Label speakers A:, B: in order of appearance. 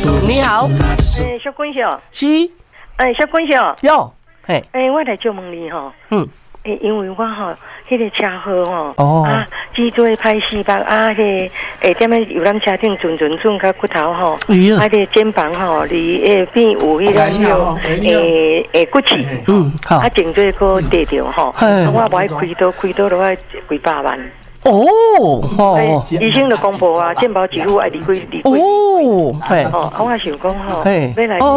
A: 你好，
B: 小君小，
A: 是，
B: 小君小，
A: 有，嘿，
B: 我来借问你吼，因为我吼，迄个车祸
A: 哦
B: 脊椎歹四百迄个点诶游览车顶转到骨头吼，个肩膀吼离边有迄种骨刺，
A: 好，
B: 颈椎个跌着吼，我买开刀落去几百万。医生就公布啊，健保支付爱离几哦，嘿，我想讲吼，要来。